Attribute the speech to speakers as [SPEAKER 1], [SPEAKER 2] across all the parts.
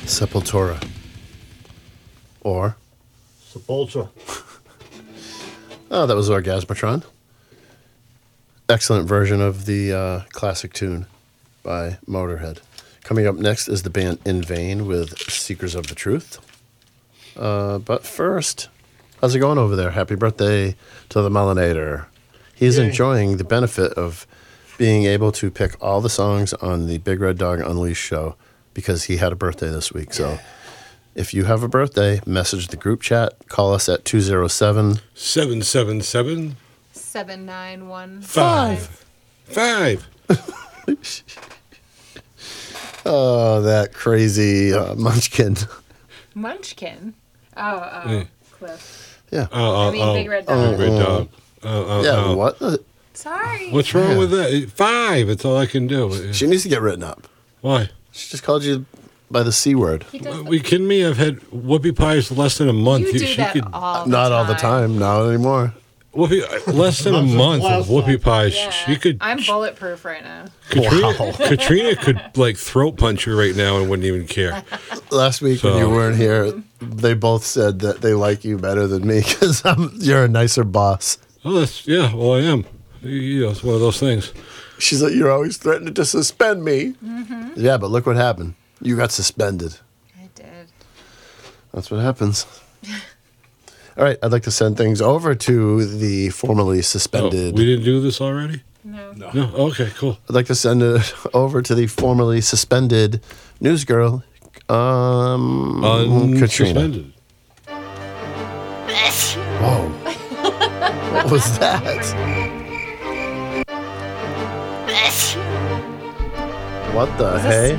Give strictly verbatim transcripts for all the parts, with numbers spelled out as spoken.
[SPEAKER 1] Sepultura. Or?
[SPEAKER 2] Sepultura.
[SPEAKER 1] Oh, that was Orgasmatron. Excellent version of the uh, classic tune by Motorhead. Coming up next is the band In Vain with Seekers of the Truth. Uh, but first, how's it going over there? Happy birthday to the Melanator. He's Yay. enjoying the benefit of being able to pick all the songs on the Big Red Dog Unleashed show because he had a birthday this week. So if you have a birthday, message the group chat. Call us at two oh seven,
[SPEAKER 3] seven seven seven,
[SPEAKER 4] seven nine one
[SPEAKER 3] five. Five.
[SPEAKER 1] Oh, that crazy uh, munchkin.
[SPEAKER 4] Munchkin? Oh, oh,
[SPEAKER 3] Yeah.
[SPEAKER 4] Cliff.
[SPEAKER 1] Yeah.
[SPEAKER 3] Oh,
[SPEAKER 4] I mean,
[SPEAKER 3] oh,
[SPEAKER 4] Big Red
[SPEAKER 3] oh,
[SPEAKER 4] Dog.
[SPEAKER 3] Big Red Dog. Oh, oh,
[SPEAKER 1] yeah,
[SPEAKER 3] oh.
[SPEAKER 1] what? the-
[SPEAKER 4] Sorry.
[SPEAKER 3] What's wrong
[SPEAKER 1] Yeah.
[SPEAKER 3] with that? Five. That's all I can do.
[SPEAKER 1] She needs to get written up.
[SPEAKER 3] Why?
[SPEAKER 1] She just called you by the C word.
[SPEAKER 4] He does
[SPEAKER 3] Are you kidding me? I've had whoopie pies less than a month.
[SPEAKER 4] You do
[SPEAKER 3] she
[SPEAKER 4] that
[SPEAKER 3] could,
[SPEAKER 4] all the
[SPEAKER 1] Not
[SPEAKER 4] time.
[SPEAKER 1] all the time. Not anymore.
[SPEAKER 3] whoopie, less than a
[SPEAKER 2] Months
[SPEAKER 3] month of
[SPEAKER 2] last
[SPEAKER 3] whoopie
[SPEAKER 2] time.
[SPEAKER 3] pies.
[SPEAKER 4] Yeah.
[SPEAKER 3] She could.
[SPEAKER 4] I'm bulletproof right now.
[SPEAKER 3] Katrina,
[SPEAKER 1] Wow.
[SPEAKER 3] Katrina could like throat punch you right now and wouldn't even care.
[SPEAKER 1] Last week when
[SPEAKER 3] So-
[SPEAKER 1] you weren't here, they both said that they like you better than me because you're a nicer boss.
[SPEAKER 3] Oh, that's yeah. Well, I am. You know, it's one of those things.
[SPEAKER 1] She's like, you're always threatening to suspend me.
[SPEAKER 4] Mm-hmm.
[SPEAKER 1] Yeah, but look what happened. You got suspended.
[SPEAKER 4] I did.
[SPEAKER 1] That's what happens. All right, I'd like to send things over to the formerly
[SPEAKER 3] Oh,
[SPEAKER 1] suspended.
[SPEAKER 3] we didn't do this already.
[SPEAKER 4] No.
[SPEAKER 2] No.
[SPEAKER 3] No. Okay. Cool.
[SPEAKER 1] I'd like to send it over to the formerly suspended news girl, um, Katrina.
[SPEAKER 3] Unsuspended.
[SPEAKER 1] Whoa. What was that? What the
[SPEAKER 4] It was a
[SPEAKER 1] hey?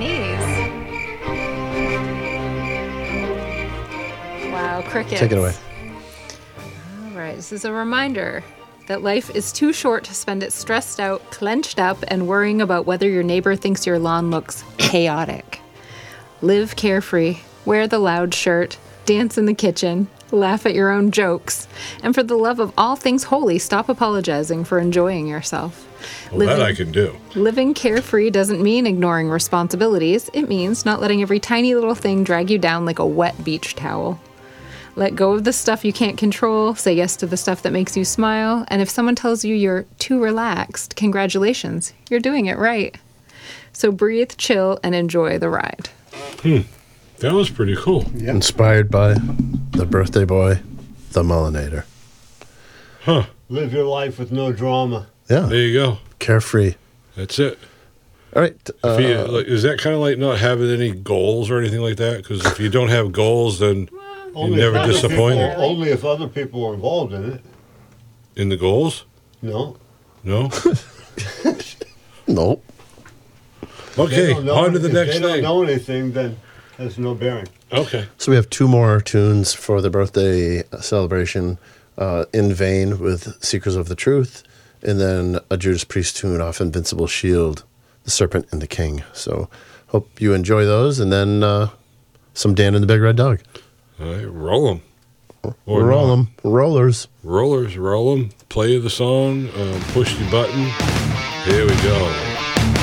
[SPEAKER 4] sneeze. Wow, crickets.
[SPEAKER 1] Take it away.
[SPEAKER 4] All right, this is a reminder that life is too short to spend it stressed out, clenched up, and worrying about whether your neighbor thinks your lawn looks chaotic. Live carefree, wear the loud shirt, dance in the kitchen, laugh at your own jokes, and for the love of all things holy, stop apologizing for enjoying yourself.
[SPEAKER 3] Well, that I can do.
[SPEAKER 4] Living carefree doesn't mean ignoring responsibilities. It means not letting every tiny little thing drag you down like a wet beach towel. Let go of the stuff you can't control, say yes to the stuff that makes you smile, and if someone tells you you're too relaxed, congratulations, you're doing it right. So breathe, chill, and enjoy the ride.
[SPEAKER 3] That was pretty cool.
[SPEAKER 1] Inspired by the birthday boy, the Mullinator.
[SPEAKER 3] Huh.
[SPEAKER 2] Live your life with no drama.
[SPEAKER 1] Yeah,
[SPEAKER 3] There you go.
[SPEAKER 1] carefree.
[SPEAKER 3] That's it.
[SPEAKER 1] All right. Uh,
[SPEAKER 3] If you, like, is that kind of like not having any goals or anything like that? Because if you don't have goals, then you're
[SPEAKER 2] if
[SPEAKER 3] never
[SPEAKER 2] other
[SPEAKER 3] disappointed.
[SPEAKER 2] people- only if other people are involved in it.
[SPEAKER 3] In the goals?
[SPEAKER 2] No.
[SPEAKER 3] No?
[SPEAKER 1] nope.
[SPEAKER 2] They
[SPEAKER 3] Okay,
[SPEAKER 2] don't know-
[SPEAKER 3] on to the
[SPEAKER 2] if
[SPEAKER 3] next
[SPEAKER 2] they don't
[SPEAKER 3] thing.
[SPEAKER 2] know anything, then has no bearing.
[SPEAKER 3] Okay.
[SPEAKER 1] So we have two more tunes for the birthday celebration. Uh, In Vain with Seekers of the Truth, and then a Judas Priest tune off Invincible Shield, The Serpent and the King. So hope you enjoy those, and then uh, some Dan and the Big Red Dog.
[SPEAKER 3] All right, roll them.
[SPEAKER 1] Roll them. Rollers.
[SPEAKER 3] Rollers, roll them. Play the song, um, push the button. Here we go.